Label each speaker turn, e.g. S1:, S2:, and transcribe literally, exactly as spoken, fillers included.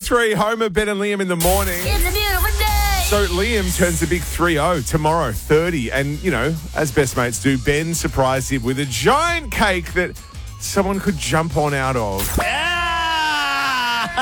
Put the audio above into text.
S1: three, Homer, Ben and Liam in the morning.
S2: It's a beautiful day.
S1: So Liam turns a big three oh tomorrow, thirty. And, you know, as best mates do, Ben surprised him with a giant cake that someone could jump on out of.